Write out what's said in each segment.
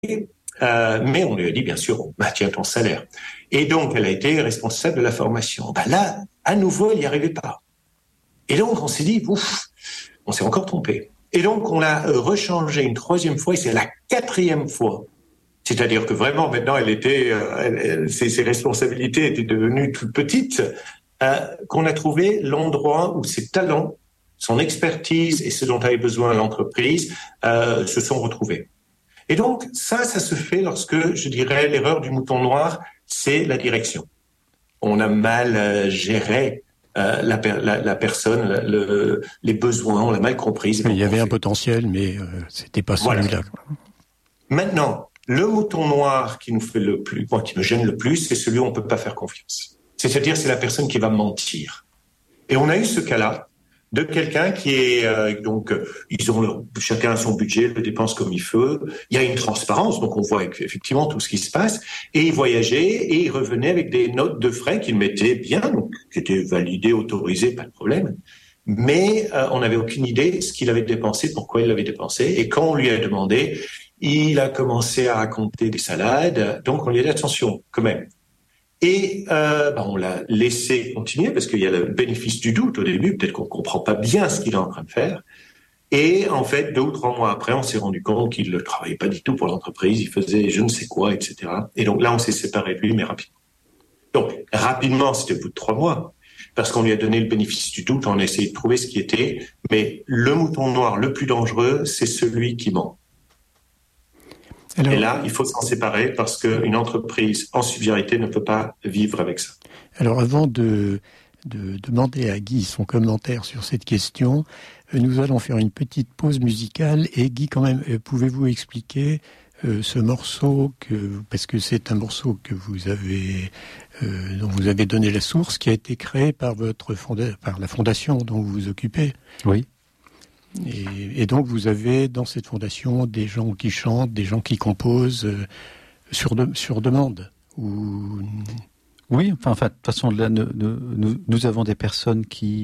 mais on lui a dit, bien sûr, on maintient ton salaire. Et donc, elle a été responsable de la formation. Ben là, à nouveau, elle n'y arrivait pas. Et donc, on s'est dit, ouf, on s'est encore trompé. Et donc, on l'a rechangé une troisième fois, et c'est la quatrième fois. C'est-à-dire que vraiment, maintenant, ses responsabilités étaient devenues toutes petites, qu'on a trouvé l'endroit où ses talents, son expertise et ce dont avait besoin l'entreprise se sont retrouvés. Et donc, ça se fait lorsque, je dirais, l'erreur du mouton noir, c'est la direction. On a mal géré la personne, les besoins, on l'a mal comprise. Il y avait un potentiel, mais c'était pas celui-là. Voilà. Maintenant, le mouton noir qui nous fait le plus, moi, qui me gêne le plus, c'est celui où on peut pas faire confiance. C'est-à-dire, c'est la personne qui va mentir. Et on a eu ce cas-là de quelqu'un qui est chacun a son budget, le dépense comme il veut. Il y a une transparence, donc on voit effectivement tout ce qui se passe. Et il voyageait et il revenait avec des notes de frais qu'il mettait bien, donc qui étaient validées, autorisées, pas de problème. Mais on n'avait aucune idée de ce qu'il avait dépensé, pourquoi il l'avait dépensé. Et quand on lui a demandé, il a commencé à raconter des salades. Donc on lui a dit attention, quand même. Et on l'a laissé continuer parce qu'il y a le bénéfice du doute au début. Peut-être qu'on comprend pas bien ce qu'il est en train de faire. Et en fait, 2 ou 3 mois après, on s'est rendu compte qu'il ne travaillait pas du tout pour l'entreprise. Il faisait je ne sais quoi, etc. Et donc là, on s'est séparé de lui, mais rapidement. Donc rapidement, c'était au bout de 3 mois. Parce qu'on lui a donné le bénéfice du doute, on a essayé de trouver ce qui était. Mais le mouton noir le plus dangereux, c'est celui qui ment. Alors, et là, il faut s'en séparer parce qu'une entreprise en subsidiarité ne peut pas vivre avec ça. Alors, avant de demander à Guy son commentaire sur cette question, nous allons faire une petite pause musicale. Et Guy, quand même, pouvez-vous expliquer ce morceau, parce que c'est un morceau que vous avez, dont vous avez donné la source, qui a été créé par par la fondation dont vous vous occupez. Oui. Et donc vous avez dans cette fondation des gens qui chantent, des gens qui composent sur demande. Oui, enfin de toute façon là nous avons des personnes qui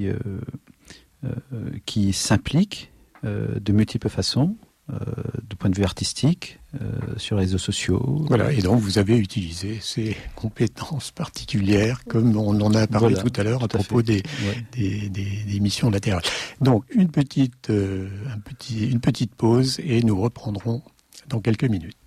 s'impliquent de multiples façons, du point de vue artistique, sur les réseaux sociaux. Voilà, et donc vous avez utilisé ces compétences particulières, comme on en a parlé tout à l'heure à propos des missions latérales. Donc une petite pause et nous reprendrons dans quelques minutes.